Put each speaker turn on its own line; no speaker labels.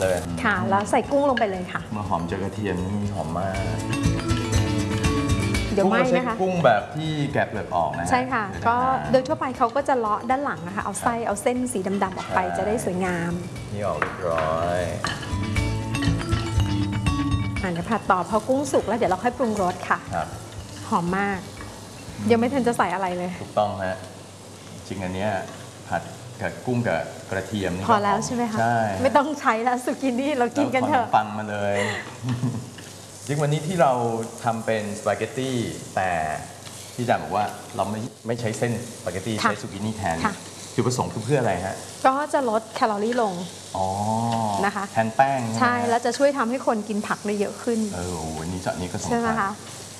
เลย
ค่ะแล้วใส่กุ้งลงไปเลยค่ะ
มาหอมเจอกระเทียมนี่หอมมาก
เดี๋ยวไหม้นะคะ
กุ้งแบบที่แกะเปลือกออกนะ
ใช่ค่ะก็โดยทั่วไปเขาก็จะเลาะด้านหลังนะคะเอาไส้เอาเส้นสีดำๆออกไปจะได้สวยงาม
นี่ออกเรียบร้อย
เดี๋ยวผัดต่อพอกุ้งสุกแล้วเดี๋ยวเราค่อยปรุงรสค่ะ
ครับ
หอมมากยังไม่ทันจะใส่อะไรเลย
ถูกต้องฮะจริงอันเนี้ยผัดกับกุ้งกับกระเทียมนี่
พอแล้วใช่ไหมคะ
ใช่
ไม่ต้องใช้แล้วสุกินี่เรากินกันเถ
แล้ว
อะ
ขนมปังมาเลย จริงวันนี้ที่เราทำเป็นสปาเกตตี้แต่พี่จาบอกว่าเราไม่ใช้เส้นสปาเกตตี้ใช้ซูกินี่แทนจุดประสงค์คือเพื่ออะไรฮะ
ก็จะลดแคลอรี่ลง
อ๋อ
นะคะ
แทนแป้ง
ใช่แล้วจะช่วยทำให้คนกินผักได้เยอะขึ้น
วันนี้เจาะนี้ก็สำคัญ
ใช่ไหมคะ